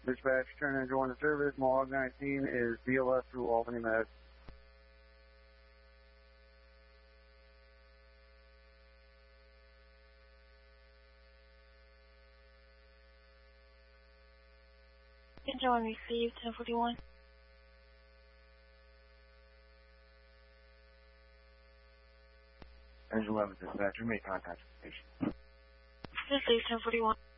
Dispatch, turn and join the service. Log 19 is BLS through Albany Med. Join received 1041. Engine 11 dispatcher, make contact with the patient. Received 1041.